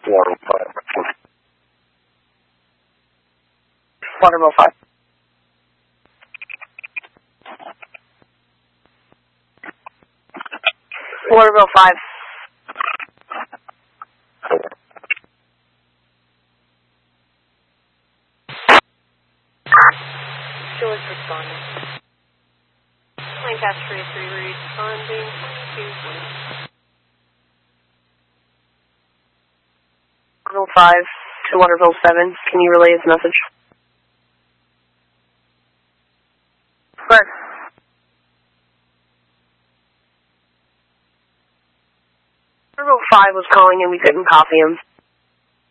Waterville 5. Waterville 5. George responding. Lancaster 3 responding. 2. Waterville 5 to Waterville 7. Can you relay his message? Correct. Waterville 5 was calling and we couldn't copy him.